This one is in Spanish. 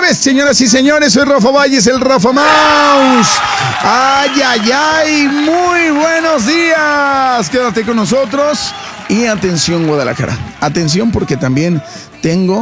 jueves, señoras y señores. Soy Rafa Valles, el Rafa Mouse. Ay, ay, ay. Muy buenos días. Quédate con nosotros. Y atención, Guadalajara. Atención, porque también tengo